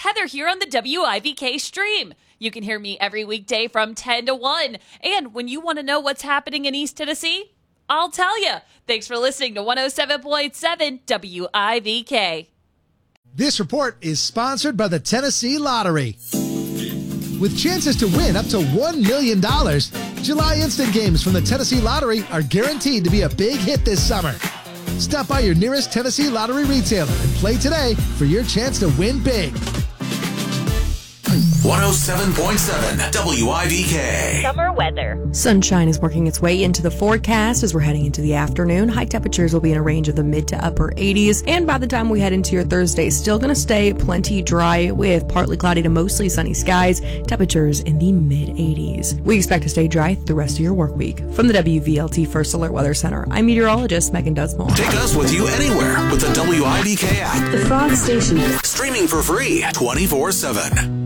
Heather here on the WIVK stream. You can hear me every weekday from 10 to 1. And when you want to know what's happening in East Tennessee, I'll tell you. Thanks for listening to 107.7 WIVK. This report is sponsored by the Tennessee Lottery. With chances to win up to $1 million, July instant games from the Tennessee Lottery are guaranteed to be a big hit this summer. Stop by your nearest Tennessee Lottery retailer and play today for your chance to win big. 107.7 WIVK. Summer weather. Sunshine is working its way into the forecast as we're heading into the afternoon. High temperatures will be in a range of the mid to upper 80s. And by the time we head into your Thursday, still going to stay plenty dry with partly cloudy to mostly sunny skies. Temperatures in the mid 80s. We expect to stay dry the rest of your work week. From the WVLT First Alert Weather Center, I'm meteorologist Megan Dudsmore. Take us with you anywhere with the WIVK app. The Frog Station. Streaming for free 24/7.